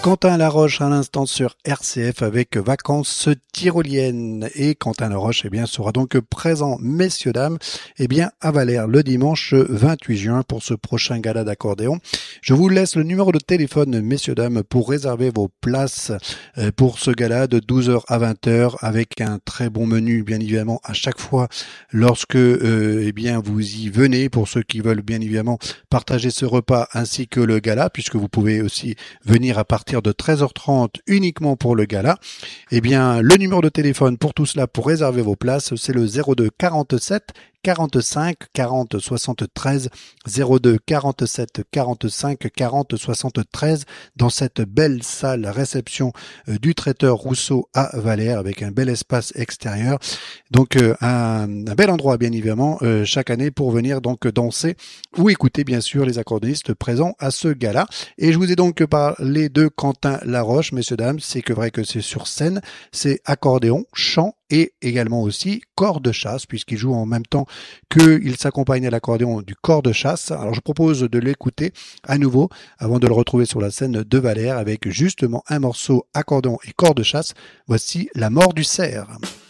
Quentin Laroche à l'instant sur RCF avec Vacances tyroliennes. Et Quentin Laroche sera donc présent, messieurs, dames, à Valère le dimanche 28 juin pour ce prochain gala d'accordéon. Je vous laisse le numéro de téléphone, messieurs, dames, pour réserver vos places pour ce gala de 12h à 20h avec un très bon menu, bien évidemment, à chaque fois lorsque vous y venez, pour ceux qui veulent bien évidemment partager ce repas ainsi que le gala, puisque vous pouvez aussi venir à partir de 13h30 uniquement pour le gala. Le numéro de téléphone pour tout cela, pour réserver vos places, c'est le 02 47 45 40 73, 02 47 45 40 73, dans cette belle salle réception du traiteur Rousseau à Valère, avec un bel espace extérieur. Donc un bel endroit, bien évidemment, chaque année pour venir donc danser ou écouter bien sûr les accordéonistes présents à ce gala. Et je vous ai donc parlé de Quentin Laroche, messieurs, dames. C'est vrai que c'est sur scène, c'est accordéon, chant et également aussi corps de chasse, puisqu'il joue en même temps qu'il s'accompagne à l'accordéon du corps de chasse. Alors je propose de l'écouter à nouveau avant de le retrouver sur la scène de Valère avec justement un morceau accordéon et corps de chasse. Voici La mort du cerf.